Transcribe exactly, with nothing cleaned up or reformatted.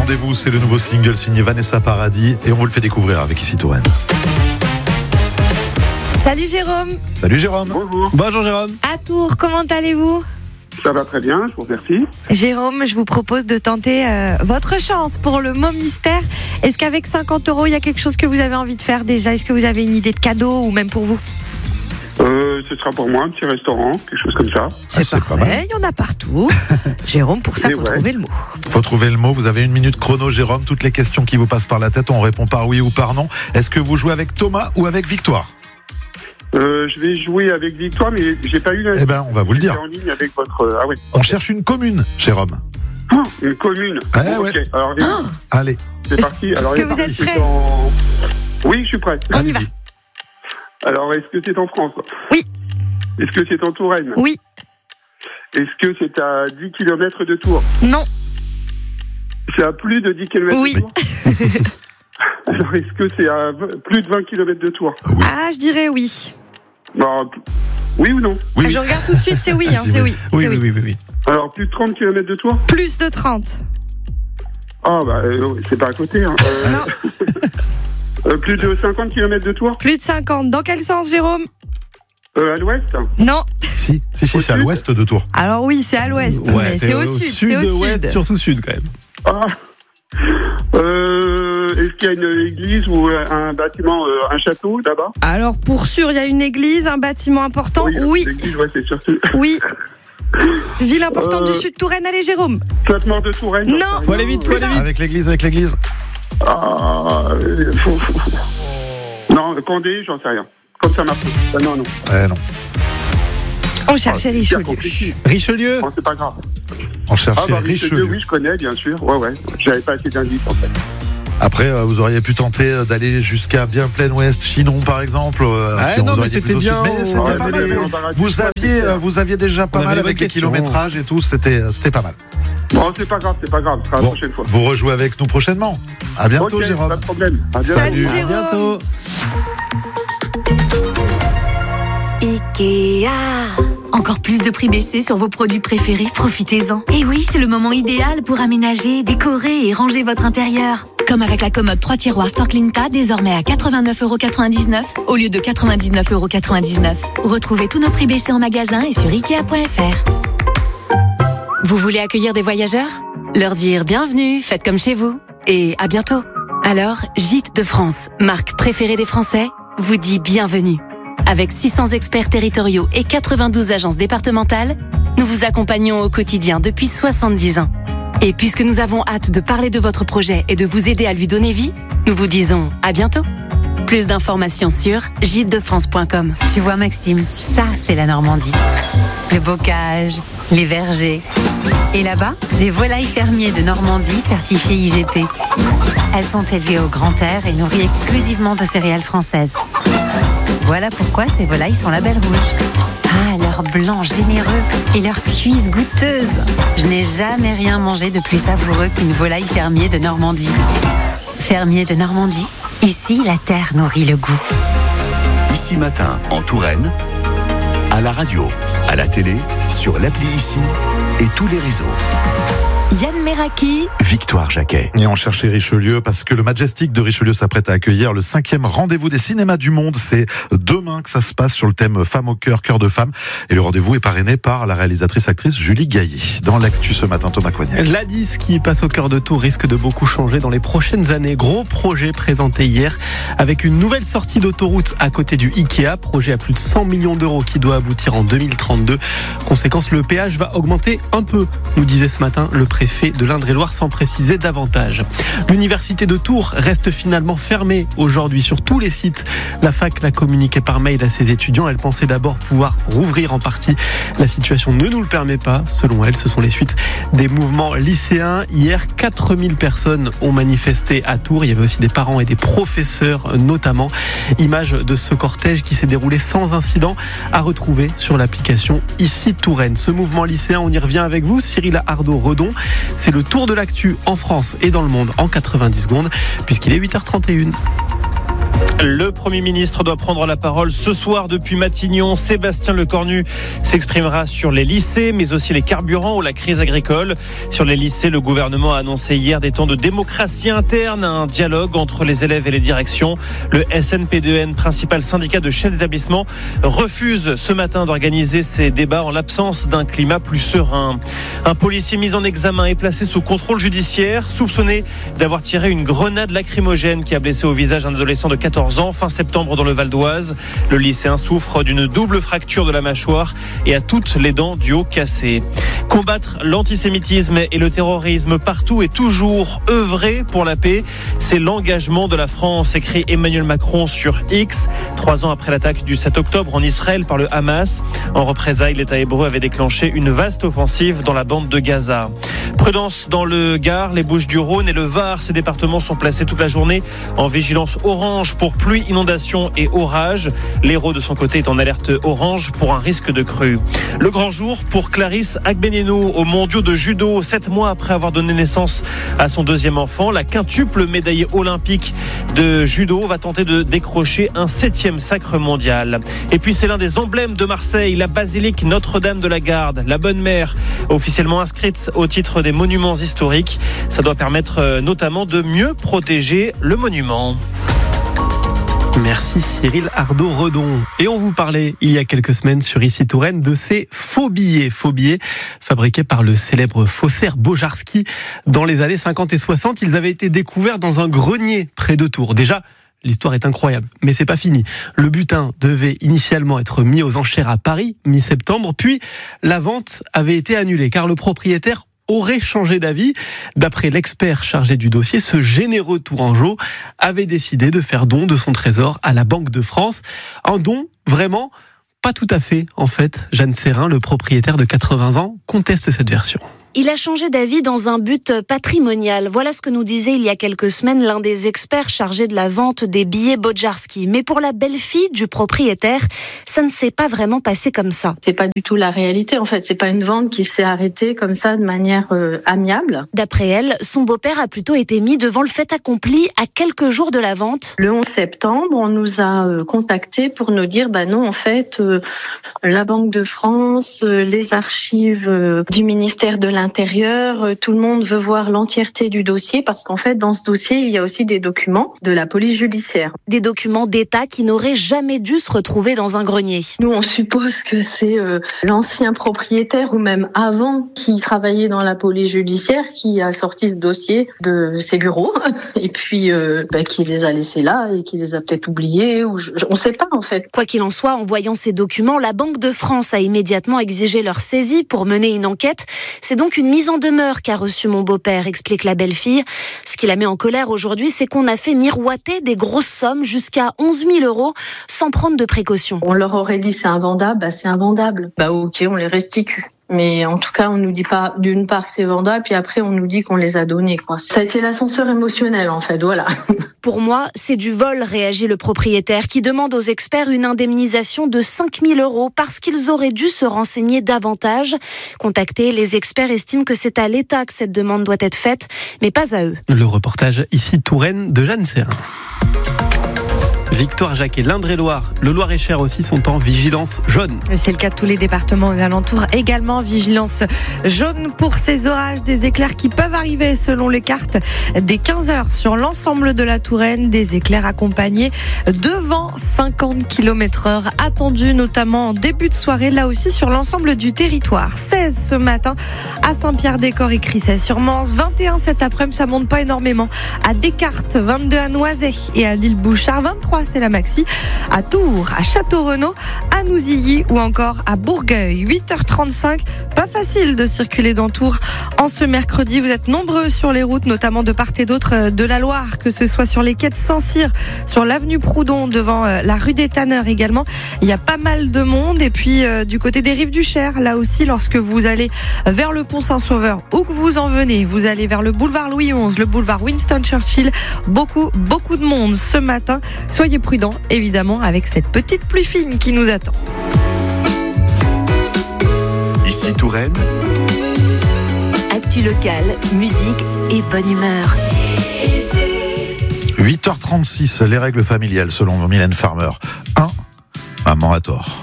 Rendez-vous, c'est le nouveau single signé Vanessa Paradis et on vous le fait découvrir avec Ici Touraine. Salut Jérôme. Salut Jérôme. Bonjour. Bonjour Jérôme. À Tours, comment allez-vous ? Ça va très bien, je vous remercie. Jérôme, je vous propose de tenter euh, votre chance pour le mot mystère. Est-ce qu'avec cinquante euros, il y a quelque chose que vous avez envie de faire déjà ? Est-ce que vous avez une idée de cadeau ou même pour vous ? Euh, ce sera pour moi un petit restaurant, quelque chose comme ça. C'est, Ah, c'est pas parfait, mal. il y en a partout. Jérôme, pour ça, il Et faut ouais. trouver le mot. Faut trouver le mot. Vous avez une minute chrono, Jérôme. Toutes les questions qui vous passent par la tête, on répond par oui ou par non. Est-ce que vous jouez avec Thomas ou avec Victoire ? Euh, je vais jouer avec Victoire, mais j'ai pas eu la... Eh ben, on va vous le dire. J'étais en ligne avec votre... Ah oui. On cherche une commune, Jérôme. Ah, une commune. Ouais, ok, ouais. alors Oh, Allez, c'est parti. Est-ce Alors, que il est vous parti, êtes c'est prêts ? en... Oui, je suis prêt. On y va. allez-y. Alors, est-ce que c'est en France ? Oui. Est-ce que c'est en Touraine ? Oui, Est-ce que c'est à dix kilomètres de Tours ? non, C'est à plus de dix kilomètres Oui. de Tours ? Alors, est-ce que c'est à v- plus de vingt kilomètres de Tours ? Oui. ah, je dirais oui. Bon, p- oui ou non ? Oui, Ah, oui. je regarde tout de suite, c'est oui, hein, Vas-y, c'est oui. oui. Oui, c'est oui, oui, oui, oui. Alors, plus de trente kilomètres de Tours ? Plus de trente. Ah, bah, euh, c'est pas à côté. Hein. Euh, Non, euh, plus de cinquante kilomètres de Tours ? plus de cinquante. Dans quel sens, Jérôme ? Euh, à l'ouest ? Non. Si, si, si, Au c'est à sud l'ouest de Tours. Alors oui, c'est à l'ouest, mais c'est, au sud, c'est au ouest, sud. surtout sud quand même. Ah. Euh, est-ce qu'il y a une église ou un bâtiment, euh, un château là-bas ? Alors pour sûr, il y a une église, un bâtiment important. Oui, L'église, ouais, c'est surtout. oui. Ville importante Euh, du sud Touraine. Allez, Jérôme. Sainte-Maure de Touraine. Non. j'en sais Faut rien. aller vite, faut aller vite. Avec l'église, avec l'église. Ah, euh, faut, faut, faut. Non, Condé, j'en sais rien. Comme ça marche. Ah, non, non. Eh non, On cherchait C'est Richelieu. compliqué. Richelieu. Bon, c'est pas grave. on Ah, cherchait bah, Richelieu, Richelieu. oui, je connais, bien sûr. Ouais, ouais. J'avais pas assez d'indices, en fait. Après, euh, vous auriez pu tenter euh, d'aller jusqu'à bien plein ouest, Chinon par exemple. euh, Ah, puis on non, vous mais auriez c'était plus au sud. bien, Mais on- c'était Ouais, pas mais mal. les mais embarras du Vous choix, aviez, c'est euh, vous aviez déjà pas On mal avait les avec les bonnes questions. kilométrages et tout. C'était, c'était pas mal. Bon, c'est pas grave, c'est pas grave. Ce sera la Bon, prochaine fois. vous rejouez avec nous prochainement. À bientôt, Ok, Jérôme. pas de problème. À bientôt. Salut, À Jérôme. bientôt. Ikea. Encore plus de prix baissés sur vos produits préférés, profitez-en. Et oui, c'est le moment idéal pour aménager, décorer et ranger votre intérieur. Comme avec la commode trois tiroirs Storklinta, désormais à quatre-vingt-neuf euros quatre-vingt-dix-neuf au lieu de quatre-vingt-dix-neuf euros quatre-vingt-dix-neuf. Retrouvez tous nos prix baissés en magasin et sur ikea point f r. Vous voulez accueillir des voyageurs ? Leur dire bienvenue, faites comme chez vous. Et à bientôt. Alors, Gîtes de France, marque préférée des Français, vous dit bienvenue. Avec six cents experts territoriaux et quatre-vingt-douze agences départementales, nous vous accompagnons au quotidien depuis soixante-dix ans. Et puisque nous avons hâte de parler de votre projet et de vous aider à lui donner vie, nous vous disons à bientôt. Plus d'informations sur gîtes de france point com. Tu vois Maxime, ça c'est la Normandie. Le bocage, les vergers. Et là-bas, des volailles fermiers de Normandie certifiées I G P. Elles sont élevées au grand air et nourries exclusivement de céréales françaises. Voilà pourquoi ces volailles sont label rouge. Ah, leur blanc généreux et leur cuisse goûteuse. Je n'ai jamais rien mangé de plus savoureux qu'une volaille fermier de Normandie. Fermier de Normandie, ici la terre nourrit le goût. Ici Matin, en Touraine, à la radio, à la télé, sur l'appli Ici et tous les réseaux. Yann Meraki. Victoire Jacquet. Et on cherchait Richelieu parce que le Majestic de Richelieu s'apprête à accueillir le cinquième rendez-vous des cinémas du monde. C'est demain que ça se passe sur le thème Femmes au cœur, cœur de femme. Et le rendez-vous est parrainé par la réalisatrice-actrice Julie Gaillet. Dans l'actu ce matin, Thomas Coignac. L'A D I S qui passe au cœur de Tours risque de beaucoup changer dans les prochaines années. Gros projet présenté hier avec une nouvelle sortie d'autoroute à côté du Ikea. Projet à plus de cent millions d'euros qui doit aboutir en deux mille trente-deux. Conséquence, le péage va augmenter un peu, nous disait ce matin le préfet de l'Indre-et-Loire sans préciser davantage. L'université de Tours reste finalement fermée aujourd'hui sur tous les sites. La fac l'a communiqué par mail à ses étudiants. Elle pensait d'abord pouvoir rouvrir en partie. La situation ne nous le permet pas. Selon elle, ce sont les suites des mouvements lycéens. Hier, quatre mille personnes ont manifesté à Tours. Il y avait aussi des parents et des professeurs notamment. Image de ce cortège qui s'est déroulé sans incident à retrouver sur l'application Ici Touraine. Ce mouvement lycéen, on y revient avec vous, Cyril Ardo-Redon. C'est le tour de l'actu en France et dans le monde en quatre-vingt-dix secondes, puisqu'il est huit heures trente et une. Le Premier ministre doit prendre la parole ce soir depuis Matignon. Sébastien Lecornu s'exprimera sur les lycées, mais aussi les carburants ou la crise agricole. Sur les lycées, le gouvernement a annoncé hier des temps de démocratie interne, un dialogue entre les élèves et les directions. Le S N P deux N, principal syndicat de chefs d'établissement, refuse ce matin d'organiser ces débats en l'absence d'un climat plus serein. Un policier mis en examen est placé sous contrôle judiciaire, soupçonné d'avoir tiré une grenade lacrymogène qui a blessé au visage un adolescent de quatorze ans fin septembre dans le Val d'Oise. Le lycéen souffre d'une double fracture de la mâchoire et a toutes les dents du haut cassées. Combattre l'antisémitisme et le terrorisme partout et toujours, œuvrer pour la paix, c'est l'engagement de la France, écrit Emmanuel Macron sur X, trois ans après l'attaque du sept octobre en Israël par le Hamas. En représailles, l'État hébreu avait déclenché une vaste offensive dans la bande de Gaza. Prudence dans le Gard, les Bouches-du-Rhône et le Var. Ces départements sont placés toute la journée en vigilance orange pour pluie, inondation et orage. L'Hérault de son côté est en alerte orange pour un risque de crue. Le grand jour pour Clarisse Agbenino aux mondiaux de judo. Sept mois après avoir donné naissance à son deuxième enfant, la quintuple médaillée olympique de judo va tenter de décrocher un septième sacre mondial. Et puis c'est l'un des emblèmes de Marseille, la basilique Notre-Dame de la Garde, la Bonne Mère, officiellement inscrite au titre des monuments historiques. Ça doit permettre notamment de mieux protéger le monument. Merci Cyril Ardo-Redon. Et on vous parlait il y a quelques semaines sur Ici Touraine de ces faux billets. Faux billets fabriqués par le célèbre faussaire Bojarski. Dans les années cinquante et soixante, ils avaient été découverts dans un grenier près de Tours. Déjà, l'histoire est incroyable, mais c'est pas fini. Le butin devait initialement être mis aux enchères à Paris, mi-septembre, puis la vente avait été annulée car le propriétaire aurait changé d'avis. D'après l'expert chargé du dossier, ce généreux Tourangeau avait décidé de faire don de son trésor à la Banque de France. Un don vraiment pas tout à fait, en fait. Jeanne Serrin, le propriétaire de quatre-vingts ans, conteste cette version. Il a changé d'avis dans un but patrimonial. Voilà ce que nous disait il y a quelques semaines l'un des experts chargés de la vente des billets Bojarski. Mais pour la belle-fille du propriétaire, ça ne s'est pas vraiment passé comme ça. C'est pas du tout la réalité en fait. C'est pas une vente qui s'est arrêtée comme ça de manière euh, amiable. D'après elle, son beau-père a plutôt été mis devant le fait accompli à quelques jours de la vente. Le onze septembre, on nous a euh, contactés pour nous dire bah non en fait euh, la Banque de France, euh, les archives euh, du ministère de l'Intérieur, Intérieur, tout le monde veut voir l'entièreté du dossier parce qu'en fait, dans ce dossier, il y a aussi des documents de la police judiciaire. Des documents d'État qui n'auraient jamais dû se retrouver dans un grenier. Nous, on suppose que c'est euh, l'ancien propriétaire ou même avant qui travaillait dans la police judiciaire qui a sorti ce dossier de ses bureaux et puis euh, bah, qui les a laissés là et qui les a peut-être oubliés ou je, on ne sait pas en fait. Quoi qu'il en soit, en voyant ces documents, la Banque de France a immédiatement exigé leur saisie pour mener une enquête. C'est donc une mise en demeure qu'a reçue mon beau-père, explique la belle-fille. Ce qui la met en colère aujourd'hui, c'est qu'on a fait miroiter des grosses sommes jusqu'à onze mille euros sans prendre de précautions. On leur aurait dit c'est invendable, bah c'est invendable. Bah ok, on les restitue. Mais en tout cas, on nous dit pas d'une part que c'est vendable, puis après on nous dit qu'on les a donnés, quoi. Ça a été l'ascenseur émotionnel, en fait, voilà. Pour moi, c'est du vol, réagit le propriétaire, qui demande aux experts une indemnisation de cinq mille euros parce qu'ils auraient dû se renseigner davantage. Contactés, les experts estiment que c'est à l'État que cette demande doit être faite, mais pas à eux. Le reportage Ici Touraine de Jeanne Serrin. Victoire Jacquet, l'Indre-et-Loire, le Loir-et-Cher aussi sont en vigilance jaune. C'est le cas de tous les départements aux alentours. Également vigilance jaune pour ces orages, des éclairs qui peuvent arriver selon les cartes dès quinze heures sur l'ensemble de la Touraine. Des éclairs accompagnés de vent cinquante kilomètres heure attendus, notamment en début de soirée, là aussi sur l'ensemble du territoire. seize ce matin à Saint-Pierre-des-Corps et Crissay-sur-Mance, vingt et un cet après-midi, ça monte pas énormément. À Descartes, vingt-deux à Noisey et à l'Île-Bouchard, vingt-trois c'est la maxi, à Tours, à Château-Renaud, à Nouzilly ou encore à Bourgueil. huit heures trente-cinq, pas facile de circuler dans Tours en ce mercredi. Vous êtes nombreux sur les routes, notamment de part et d'autre de la Loire, que ce soit sur les quais de Saint-Cyr, sur l'avenue Proudhon, devant la rue des Tanneurs également. Il y a pas mal de monde. Et puis euh, du côté des rives du Cher, là aussi, lorsque vous allez vers le pont Saint-Sauveur, où que vous en venez, vous allez vers le boulevard Louis onze, le boulevard Winston Churchill, beaucoup, beaucoup de monde ce matin. Soyez prudents, évidemment, avec cette petite pluie fine qui nous attend. Ici Touraine. Actu locale, musique et bonne humeur. huit heures trente-six, les règles familiales selon Mylène Farmer. un. Maman a tort.